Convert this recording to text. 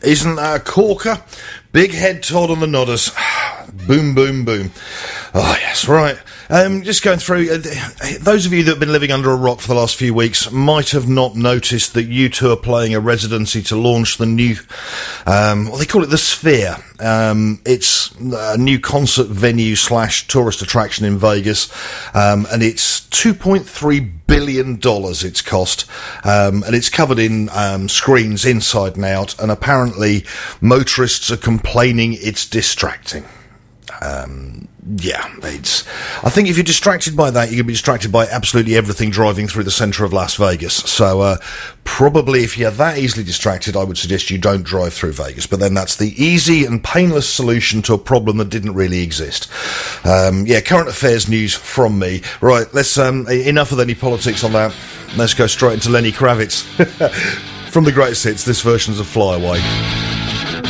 Isn't that a corker? Big head Todd on the nodders. Boom, boom, boom. Oh, yes, right. Just going through, those of you that have been living under a rock for the last few weeks might have not noticed that U2 are playing a residency to launch the new, they call it the Sphere. It's a new concert venue / tourist attraction in Vegas, and it's $2.3 billion it's cost, and it's covered in screens inside and out, and apparently motorists are complaining it's distracting. I think if you're distracted by that, you're going to be distracted by absolutely everything driving through the centre of Las Vegas. So probably if you're that easily distracted, I would suggest you don't drive through Vegas. But then that's the easy and painless solution to a problem that didn't really exist. Current affairs news from me. Right, let's enough of any politics on that. Let's go straight into Lenny Kravitz. From the greatest hits, this version's of Fly Away.